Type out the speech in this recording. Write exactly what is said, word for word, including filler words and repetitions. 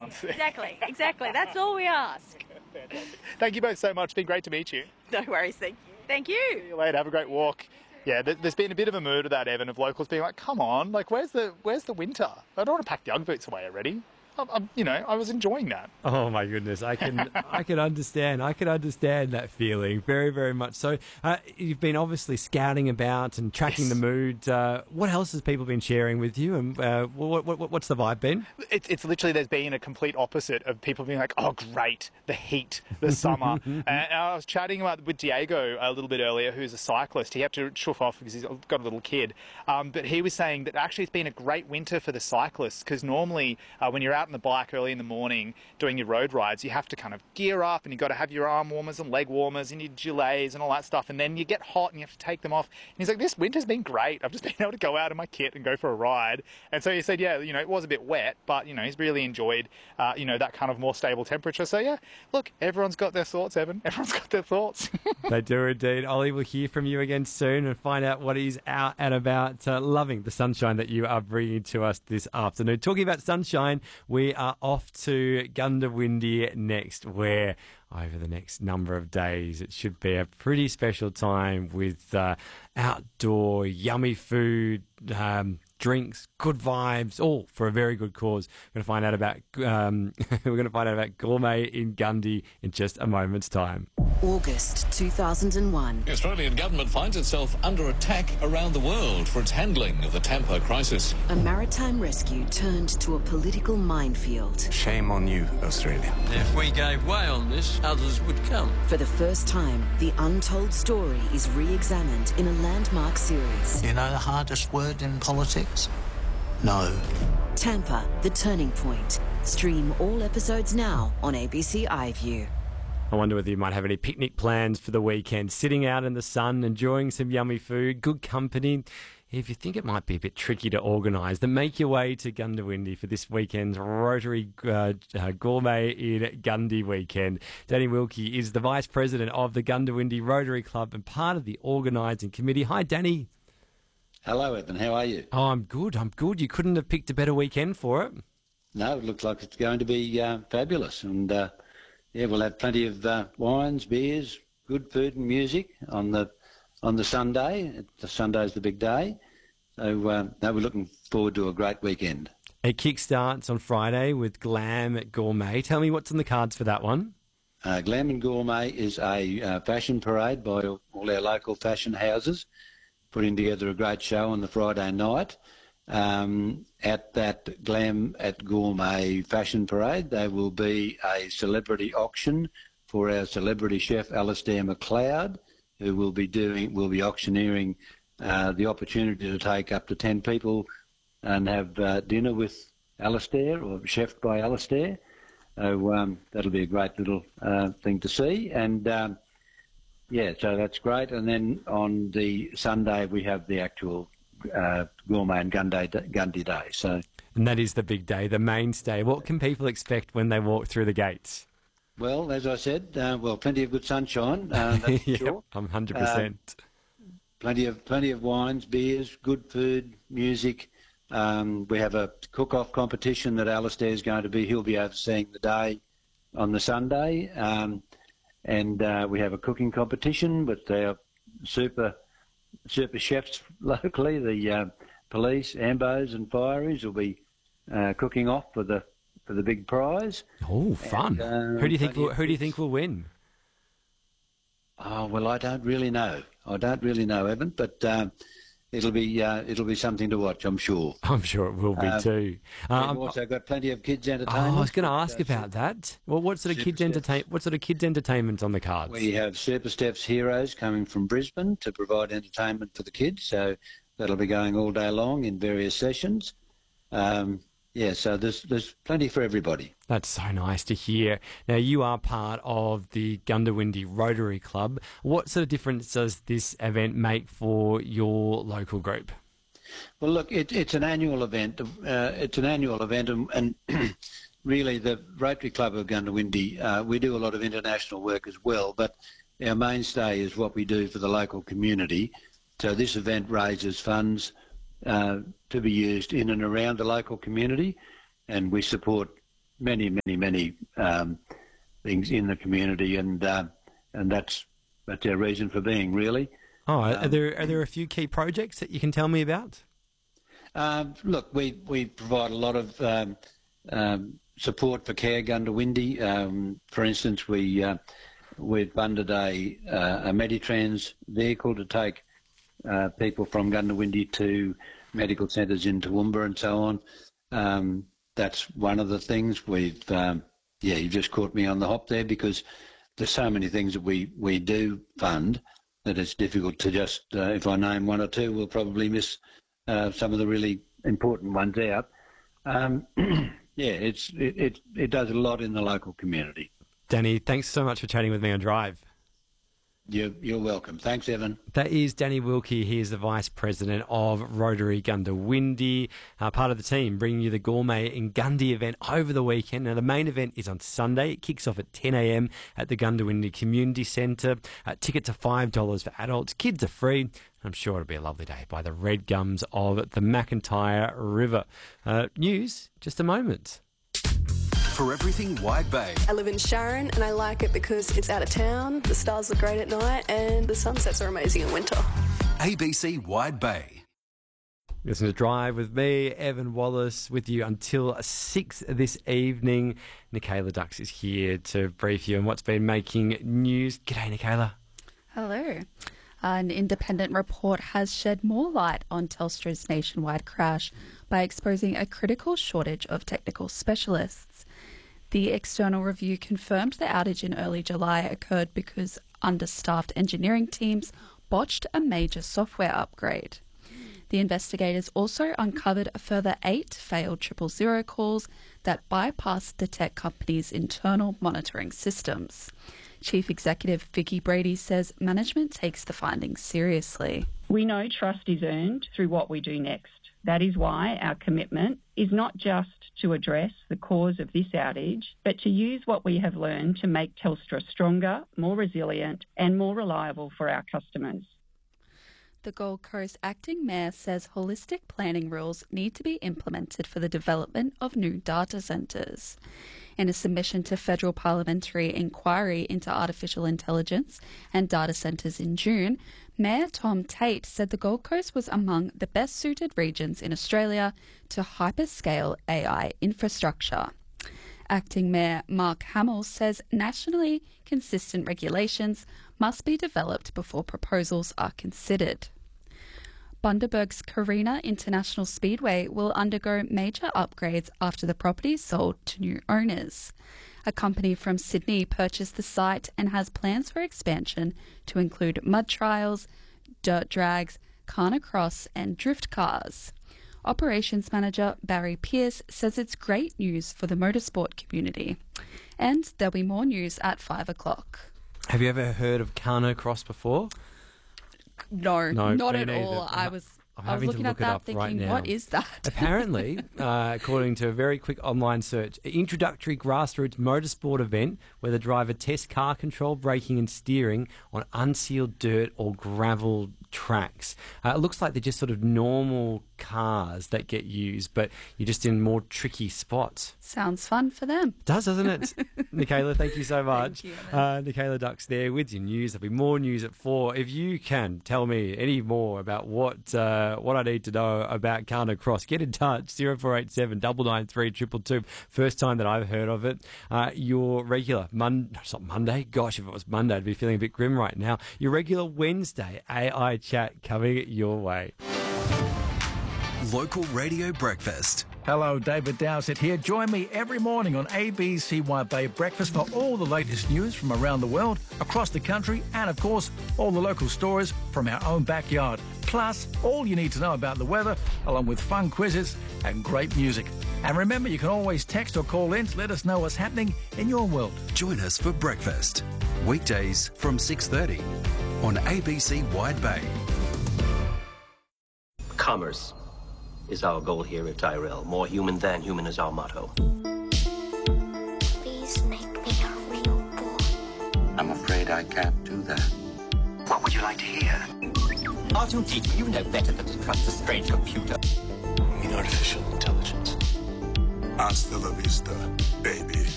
chance. Exactly, exactly. That's all we ask. Thank you both so much. It's been great to meet you. No worries, thank you. Thank you. See you later. Have a great walk. Yeah, there's been a bit of a mood of that, Evan, of locals being like, come on, like, where's the where's the winter? I don't want to pack the Ugg boots away already. I'm, I'm, you know, I was enjoying that. Oh my goodness, I can I can understand. I can understand that feeling very, very much. So uh, you've been obviously scouting about and tracking Yes. the mood. Uh, what else has people been sharing with you, and uh, what, what, what's the vibe been? It's, it's literally, there's been a complete opposite of people being like, oh, great, the heat, the summer. And I was chatting about with Diego a little bit earlier, who's a cyclist. He had to chuff off because he's got a little kid. Um, but he was saying that actually it's been a great winter for the cyclists, because normally uh, when you're out on the bike early in the morning doing your road rides, you have to kind of gear up and you've got to have your arm warmers and leg warmers and your gilets and all that stuff. And then you get hot and you have to take them off. And he's like, this winter's been great. I've just been able to go out in my kit and go for a ride. And so he said, yeah, you know, it was a bit wet, but, you know, he's really enjoyed, uh, you know, that kind of more stable temperature. So, yeah, look, everyone's got their thoughts, Evan. Everyone's got their thoughts. They do indeed. Ollie, we'll hear from you again soon and find out what he's out and about, uh, loving the sunshine that you are bringing to us this afternoon. Talking about sunshine, we are off to Goondiwindi next, where over the next number of days it should be a pretty special time with uh, outdoor yummy food, um, drinks, good vibes, all for a very good cause. We're going to find out about um, we're going to find out about Gourmet in Gundy in just a moment's time. August two thousand one. The Australian government finds itself under attack around the world for its handling of the Tampa crisis. A maritime rescue turned to a political minefield. Shame on you, Australia. If we gave way on this, others would come. For the first time, the untold story is re-examined in a landmark series. You know the hardest word in politics? No. Tampa, The Turning Point. Stream all episodes now on A B C iView. I wonder whether you might have any picnic plans for the weekend, sitting out in the sun, enjoying some yummy food, good company. If you think it might be a bit tricky to organise, then make your way to Goondiwindi for this weekend's Rotary uh, uh, Gourmet in Gundy weekend. Danny Wilkie is the Vice President of the Goondiwindi Rotary Club and part of the organising committee. Hi, Danny. Hello, Evan. How are you? Oh, I'm good. I'm good. You couldn't have picked a better weekend for it. No, it looks like it's going to be uh, fabulous. And, uh, yeah, we'll have plenty of uh, wines, beers, good food and music on the on the Sunday. The Sunday's the big day. So, uh, no, we're looking forward to a great weekend. It kickstarts on Friday with Glam at Gourmet. Tell me what's on the cards for that one. Uh, Glam and Gourmet is a uh, fashion parade by all our local fashion houses, putting together a great show on the Friday night. Um, at that Glam at Gourmet fashion parade, there will be a celebrity auction for our celebrity chef Alistair McLeod, who will be doing will be auctioneering uh, the opportunity to take up to ten people and have uh, dinner with Alistair or chefed by Alistair. So um, that'll be a great little uh, thing to see. And um, yeah, so that's great. And then on the Sunday we have the actual uh, Gourmet and Gundy, Gundy Day. So, and that is the big day, the mainstay. What can people expect when they walk through the gates? Well, as I said, uh, well, plenty of good sunshine. Uh, that's yeah, sure. I'm one hundred percent. Uh, plenty of plenty of wines, beers, good food, music. Um, we have a cook-off competition that Alistair is going to be. He'll be overseeing the day on the Sunday, um, and uh, we have a cooking competition with our super super chefs locally. The uh, police, Ambos, and Fireys will be uh, cooking off for the for the big prize. Oh, fun! And, uh, who do you think? Will, who do you think will win? Oh well, I don't really know. I don't really know, Evan, but. Um, It'll be uh, it'll be something to watch, I'm sure. I'm sure it will be um, too. Um, Um, we've also got plenty of kids' entertainment. oh, I was going to ask about that. Well, what sort of kids entertain? What sort of kids' entertainment on the cards? We have Super Steps Heroes coming from Brisbane to provide entertainment for the kids, so that'll be going all day long in various sessions. Um, yeah, so there's there's plenty for everybody. That's so nice to hear. Now, you are part of the Goondiwindi Rotary Club. What sort of difference does this event make for your local group? Well, look, it, it's an annual event. Uh, it's an annual event, and, and really the Rotary Club of Goondiwindi, uh, we do a lot of international work as well, but our mainstay is what we do for the local community. So this event raises funds uh, to be used in and around the local community, and we support many, many, many um, things in the community, and uh, and that's that's our reason for being, really. Oh, are um, there are there a few key projects that you can tell me about? Um, look, we, we provide a lot of um, um, support for care Goondiwindi. Um, for instance, we uh, we've funded a uh, a Meditrans vehicle to take uh, people from Goondiwindi to medical centres in Toowoomba and so on. Um, that's one of the things we've. Um, yeah, you just caught me on the hop there, because there's so many things that we, we do fund that it's difficult to just. Uh, if I name one or two, we'll probably miss uh, some of the really important ones out. Um, yeah, it's it, it it does a lot in the local community. Danny, thanks so much for chatting with me on Drive. You're, you're welcome. Thanks, Evan. That is Danny Wilkie. He is the Vice President of Rotary Goondiwindi, uh, part of the team bringing you the Gourmet in Gundy event over the weekend. Now, the main event is on Sunday. It kicks off at ten a m at the Goondiwindi Community Centre. Uh, tickets are five dollars for adults. Kids are free. I'm sure it'll be a lovely day by the red gums of the McIntyre River. Uh, news, just a moment. For everything Wide Bay. I live in Sharon and I like it because it's out of town, the stars look great at night and the sunsets are amazing in winter. A B C Wide Bay. Listen to Drive with me, Evan Wallace, with you until six this evening. Nicola Dux is here to brief you on what's been making news. G'day, Nicola. Hello. An independent report has shed more light on Telstra's nationwide crash by exposing a critical shortage of technical specialists. The external review confirmed the outage in early July occurred because understaffed engineering teams botched a major software upgrade. The investigators also uncovered a further eight failed triple zero calls that bypassed the tech company's internal monitoring systems. Chief Executive Vicky Brady says management takes the findings seriously. We know trust is earned through what we do next. That is why our commitment is not just to address the cause of this outage, but to use what we have learned to make Telstra stronger, more resilient and more reliable for our customers. The Gold Coast Acting Mayor says holistic planning rules need to be implemented for the development of new data centres. In a submission to federal parliamentary inquiry into artificial intelligence and data centres in June, Mayor Tom Tate said the Gold Coast was among the best suited regions in Australia to hyperscale A I infrastructure. Acting Mayor Mark Hamill says nationally consistent regulations must be developed before proposals are considered. Bundaberg's Carina International Speedway will undergo major upgrades after the property is sold to new owners. A company from Sydney purchased the site and has plans for expansion to include mud trials, dirt drags, carnacross and drift cars. Operations Manager Barry Pearce says it's great news for the motorsport community. And there'll be more news at five o'clock. Have you ever heard of carnacross before? No, no not me at neither. all. I was I'm I was looking look at that right thinking, now. what is that? Apparently, uh, according to a very quick online search, an introductory grassroots motorsport event where the driver tests car control, braking and steering on unsealed dirt or gravel tracks. Uh, it looks like they're just sort of normal cars that get used, but you're just in more tricky spots. Sounds fun for them. Does, doesn't it? Nicola, thank you so much. Thank you, uh, Nicola Dux there with your news. There'll be more news at four. If you can tell me any more about what uh, what I need to know about Carnacross, get in touch, zero four eight seven, nine nine three, two two two. First time that I've heard of it. Uh, your regular, Mon- it's not Monday, gosh, if it was Monday, I'd be feeling a bit grim right now. Your regular Wednesday A I chat coming your way. Local Radio Breakfast. Hello, David Dowsett here. Join me every morning on A B C Wide Bay Breakfast for all the latest news from around the world, across the country, and of course, all the local stories from our own backyard. Plus, all you need to know about the weather, along with fun quizzes and great music. And remember, you can always text or call in to let us know what's happening in your world. Join us for breakfast. Weekdays from six thirty on A B C Wide Bay. Commerce is our goal here at Tyrell. More human than human is our motto. Please make me a real boy. I'm afraid I can't do that. What would you like to hear? R two D two, you know better than to trust a strange computer. You mean artificial intelligence? Hasta la vista, baby.